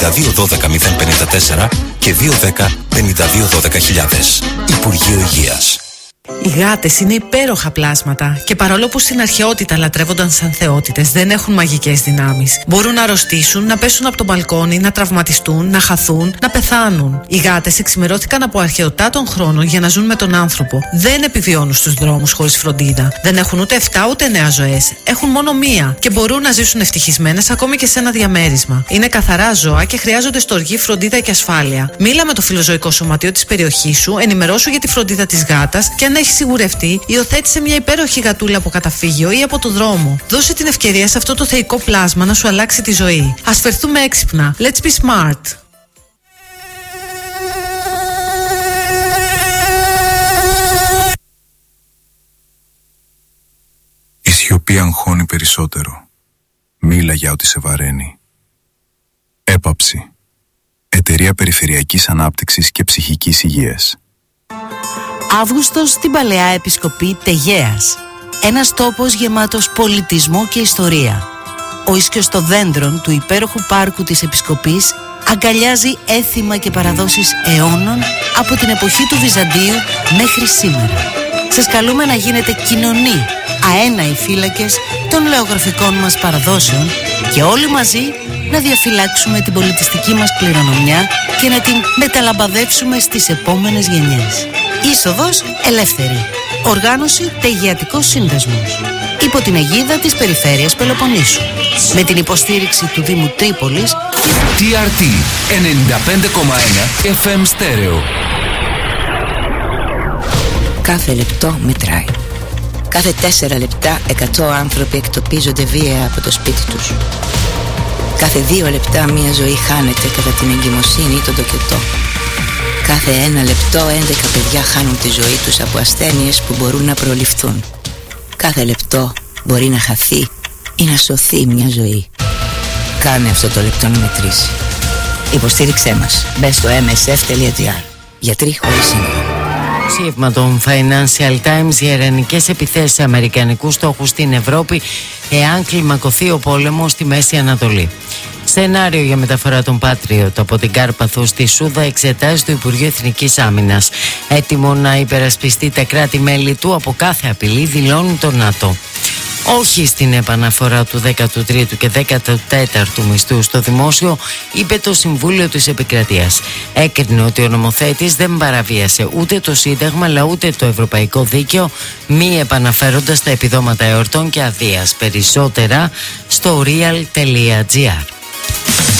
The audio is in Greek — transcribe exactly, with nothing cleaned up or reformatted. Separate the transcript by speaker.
Speaker 1: δύο ένα δύο μηδέν πέντε τέσσερα και δύο ένα μηδέν πέντε δύο ένα δύο χιλιάδες. Υπουργείο Υγείας.
Speaker 2: Οι γάτες είναι υπέροχα πλάσματα και παρόλο που στην αρχαιότητα λατρεύονταν σαν θεότητες, δεν έχουν μαγικές δυνάμεις. Μπορούν να αρρωστήσουν, να πέσουν από το μπαλκόνι, να τραυματιστούν, να χαθούν, να πεθάνουν. Οι γάτες εξημερώθηκαν από αρχαιοτά των χρόνων για να ζουν με τον άνθρωπο. Δεν επιβιώνουν στους δρόμους χωρίς φροντίδα. Δεν έχουν ούτε εφτά ούτε εννέα ζωές. Έχουν μόνο μία και μπορούν να ζήσουν ευτυχισμένες ακόμη και σε ένα διαμέρισμα. Είναι καθαρά ζώα και χρειάζονται στοργή, φροντίδα και ασφάλεια. Μίλα με το φιλοζωικό σωματείο της περιοχής σου, ενημερώσου για τη φροντίδα της γάτας και αν έχει σιγουρευτεί, υιοθέτησε μια υπέροχη γατούλα από καταφύγιο ή από το δρόμο. Δώσε την ευκαιρία σε αυτό το θεϊκό πλάσμα να σου αλλάξει τη ζωή. Ας φερθούμε έξυπνα. Let's be smart.
Speaker 3: Η σιωπή αγχώνει περισσότερο. Μίλα για ό,τι σε βαραίνει. Έπαψη. Εταιρεία Περιφερειακής Ανάπτυξης και Ψυχικής Υγείας.
Speaker 4: Αύγουστος στην Παλαιά Επισκοπή Τεγέας. Ένας τόπος γεμάτος πολιτισμό και ιστορία. Ο ίσκιος των δέντρων του υπέροχου πάρκου της Επισκοπής αγκαλιάζει έθιμα και παραδόσεις αιώνων από την εποχή του Βυζαντίου μέχρι σήμερα. Σας καλούμε να γίνετε κοινωνοί, αέναοι φύλακες των λεωγραφικών μας παραδόσεων και όλοι μαζί να διαφυλάξουμε την πολιτιστική μας κληρονομιά και να την μεταλαμπαδεύσουμε στις επόμενες γενιές. Είσοδος ελεύθερη. Οργάνωση Τεγεατικός Σύνδεσμος. Υπό την αιγίδα της Περιφέρειας Πελοποννήσου. Με την υποστήριξη του Δήμου Τρίπολης.
Speaker 5: τι αρ τι ενενήντα πέντε κόμμα ένα εφ εμ στέρεο.
Speaker 6: Κάθε λεπτό μετράει. Κάθε τέσσερα λεπτά εκατό άνθρωποι εκτοπίζονται βία από το σπίτι τους. Κάθε δύο λεπτά μία ζωή χάνεται κατά την εγκυμοσύνη ή τον τοκετό. Κάθε ένα λεπτό έντεκα παιδιά χάνουν τη ζωή τους από ασθένειες που μπορούν να προληφθούν. Κάθε λεπτό μπορεί να χαθεί ή να σωθεί μια ζωή. Κάνε αυτό το λεπτό να μετρήσει. Υποστήριξέ μας. Μπες στο εμ ες εφ τελεία τζι άρ. Γιατροί χωρίς σύνορα.
Speaker 7: Σύμφωνα των Financial Times, οι ιρανικές επιθέσεις σε αμερικανικούς στόχους στην Ευρώπη εάν κλιμακωθεί ο πόλεμος στη Μέση Ανατολή. Σενάριο για μεταφορά των Patriot από την Κάρπαθο στη Σούδα εξετάζει το Υπουργείο Εθνικής Άμυνας. Έτοιμο να υπερασπιστεί τα κράτη-μέλη του από κάθε απειλή, δηλώνει το ΝΑΤΟ. Όχι στην επαναφορά του δέκατου τρίτου και δέκατου τέταρτου μισθού στο δημόσιο, είπε το Συμβούλιο της Επικρατείας. Έκρινε ότι ο νομοθέτης δεν παραβίασε ούτε το Σύνταγμα αλλά ούτε το Ευρωπαϊκό Δίκαιο, μη επαναφέροντας τα επιδόματα εορτών και αδείας. Περισσότερα στο real τελεία τζι άρ.